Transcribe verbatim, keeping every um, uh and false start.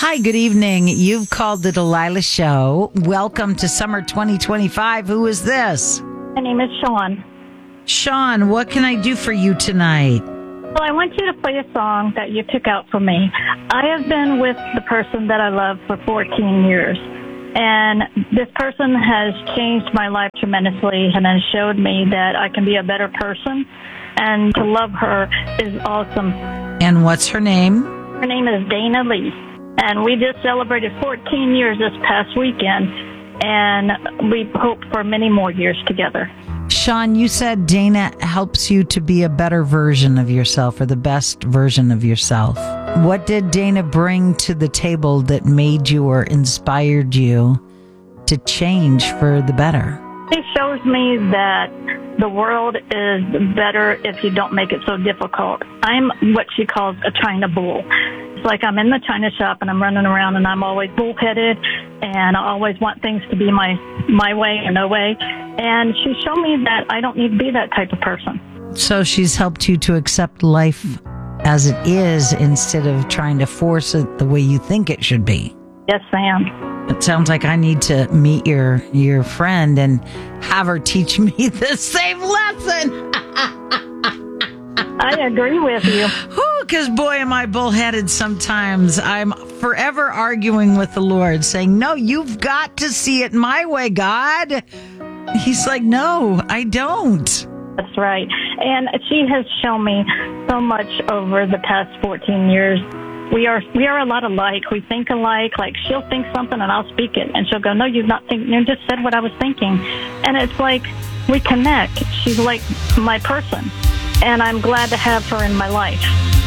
Hi, good evening. You've called the Delilah Show. Welcome to summer twenty twenty-five. Who is this? My name is Sean. Sean, what can I do for you tonight? Well, I want you to play a song that you took out for me. I have been with the person that I love for fourteen years. And this person has changed my life tremendously and has showed me that I can be a better person. And to love her is awesome. And what's her name? Her name is Dana Lee. And we just celebrated fourteen years this past weekend. And we hope for many more years together. Sean, you said Dana helps you to be a better version of yourself or the best version of yourself. What did Dana bring to the table that made you or inspired you to change for the better? It shows me that the world is better if you don't make it so difficult. I'm what she calls a China bull. It's like I'm in the China shop and I'm running around and I'm always bullheaded and I always want things to be my, my way or no way. And she showed me that I don't need to be that type of person. So she's helped you to accept life as it is instead of trying to force it the way you think it should be. Yes, ma'am. It sounds like I need to meet your your friend and have her teach me the same lesson. I agree with you. Because boy, am I bullheaded sometimes. I'm forever arguing with the Lord, saying, no, you've got to see it my way, God. He's like, no, I don't. That's right. And she has shown me so much over the past fourteen years. We are we are a lot alike. We think alike. Like she'll think something and I'll speak it, and she'll go, "No, you've not think. You just said what I was thinking." And it's like we connect. She's like my person, and I'm glad to have her in my life.